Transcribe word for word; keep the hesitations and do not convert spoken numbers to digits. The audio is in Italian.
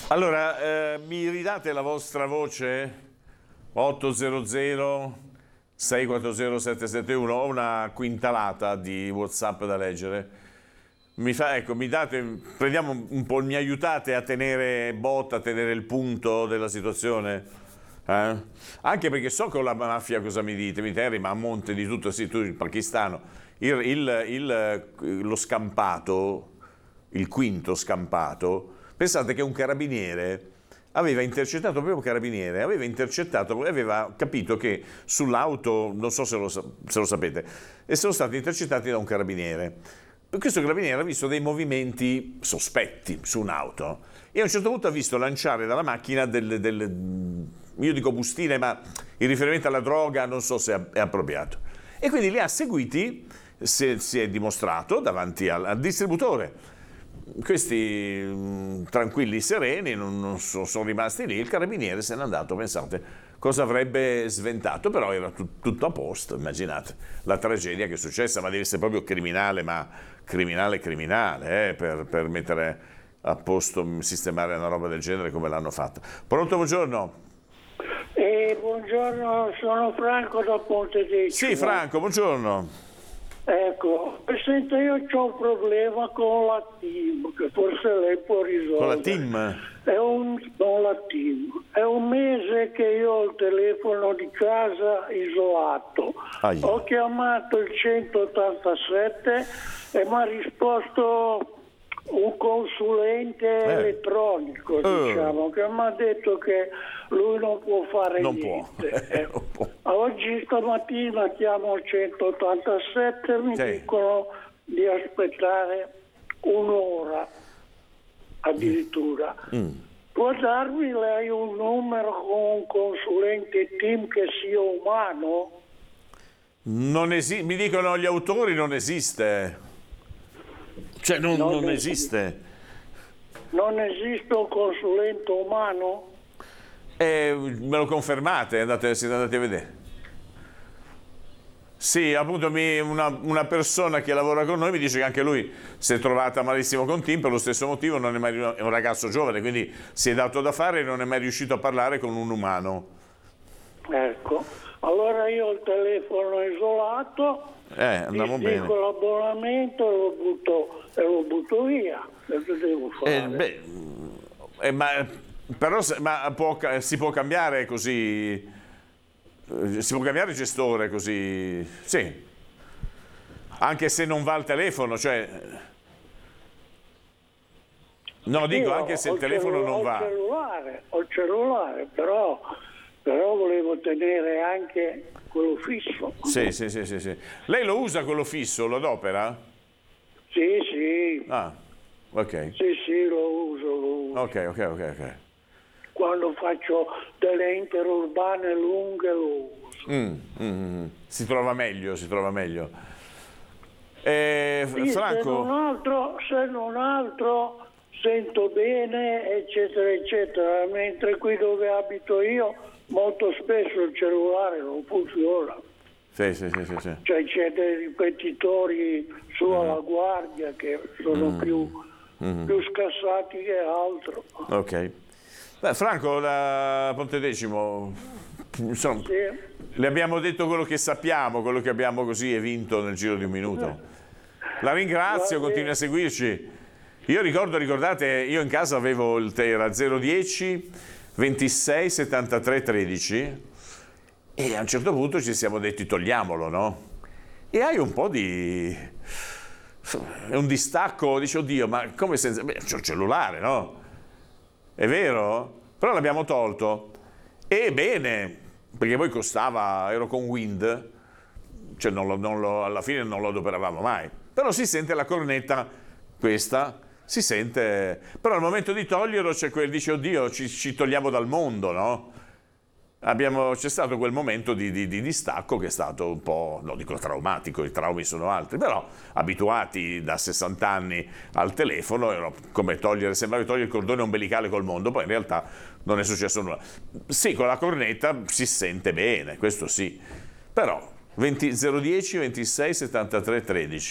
Allora, eh, mi ridate la vostra voce? otto zero zero sei quattro zero sette sette uno, ho una quintalata di WhatsApp da leggere. Mi fa, ecco, mi date, prendiamo un po', mi aiutate a tenere botta, a tenere il punto della situazione? Eh? Anche perché so con la mafia cosa mi dite, mi dite, ma a monte di tutto, sì, tu il pakistano, il, il, il, lo scampato, il quinto scampato, pensate che un carabiniere aveva intercettato, proprio un carabiniere, aveva intercettato, aveva capito che sull'auto, non so se lo, se lo sapete, e sono stati intercettati da un carabiniere. Questo carabiniere ha visto dei movimenti sospetti su un'auto e a un certo punto ha visto lanciare dalla macchina delle, delle io dico bustine, ma in riferimento alla droga non so se è appropriato. E quindi li ha seguiti, si, si è dimostrato, davanti al, al distributore. Questi mh, tranquilli, sereni, non, non so, sono rimasti lì, il carabiniere se n'è andato, pensate cosa avrebbe sventato, però era tut, tutto a posto, immaginate la tragedia che è successa, ma deve essere proprio criminale, ma criminale criminale, eh, per, per mettere a posto, sistemare una roba del genere come l'hanno fatto. Pronto, buongiorno? Eh, buongiorno, sono Franco da Pontedecimo. Sì, Franco, buongiorno. Ecco, sento, io ho un problema con la team, che forse lei può risolvere. Con la team? È un, con la team. È un mese che io ho il telefono di casa isolato. Aia. Ho chiamato il centottantasette e mi ha risposto un consulente eh. elettronico, uh. diciamo, che mi ha detto che lui non può fare non niente. Può. non può. Oggi stamattina chiamo il centottantasette e mi sì. dicono di aspettare un'ora addirittura. Mm. Può darmi lei un numero con un consulente team che sia umano? Non esi- mi dicono gli autori non esiste. Cioè non, non, non esiste. esiste. Non esiste un consulente umano? Eh, me lo confermate? Andate, siete andati a vedere? Sì, appunto mi, una, una persona che lavora con noi mi dice che anche lui si è trovata malissimo con Tim per lo stesso motivo, non è, mai, è un ragazzo giovane, quindi si è dato da fare e non è mai riuscito a parlare con un umano. Ecco, allora io ho il telefono isolato, eh, andiamo bene. Dico l'abbonamento e lo butto, e lo butto via. Cosa devo fare? Eh, beh, eh, ma, però ma può, si può cambiare così... Si può cambiare gestore così, sì, anche se non va al telefono, cioè, no, sì, dico anche se il telefono non va. Ho il cellulare, ho il cellulare, però, però volevo tenere anche quello fisso. Sì, sì, sì, sì, sì. Lei lo usa quello fisso, lo adopera? Sì, sì. Ah, ok. Sì, sì, lo uso, lo uso. Ok, ok, ok, ok. Quando faccio delle interurbane lunghe lo uso. Mm, mm, si trova meglio, si trova meglio. Eh, sì, Franco? Se non, altro, se non altro sento bene, eccetera, eccetera, mentre qui dove abito io molto spesso il cellulare non funziona. Sì, sì, sì, sì, sì. Cioè c'è dei ripetitori su mm. alla guardia che sono mm. più, mm. più scassati che altro. Ok. Beh, Franco, da Pontedecimo, insomma, sì. Le abbiamo detto quello che sappiamo, quello che abbiamo così e vinto nel giro di un minuto. La ringrazio, continui a seguirci. Io ricordo, ricordate, io in casa avevo il era zero uno zero ventisei settantatré tredici e a un certo punto ci siamo detti togliamolo, no? E hai un po' di... un distacco, dici oddio, ma come senza... Beh, c'ho il cellulare, no? È vero? Però l'abbiamo tolto. E bene, perché poi costava, ero con Wind, cioè non lo, non lo, alla fine non lo adoperavamo mai. Però si sente la cornetta, questa, si sente... Però al momento di toglierlo c'è quel, dice oddio, ci, ci togliamo dal mondo, no? Abbiamo, c'è stato quel momento di, di, di distacco che è stato un po', non dico traumatico, i traumi sono altri, però abituati da sessanta anni al telefono, era come togliere, sembrava togliere il cordone ombelicale col mondo, poi in realtà non è successo nulla. Sì, con la cornetta si sente bene, questo sì, però zero uno zero ventisei settantatré tredici